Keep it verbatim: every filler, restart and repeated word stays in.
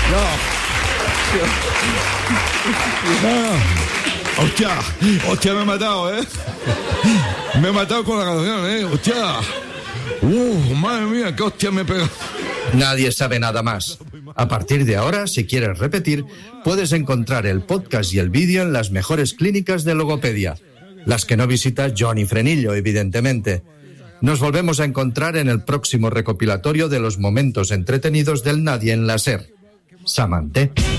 No. Hostia, hostia, me he matado, ¿eh? Me he matado con la canción, ¿eh? Hostia. Uh, madre mía, qué hostia me he pegado. Nadie sabe nada más. A partir de ahora, si quieres repetir, puedes encontrar el podcast y el vídeo en las mejores clínicas de logopedia. Las que no visita Johnny Frenillo, evidentemente. Nos volvemos a encontrar en el próximo recopilatorio de los momentos entretenidos del Nadie en la SER. Samanté.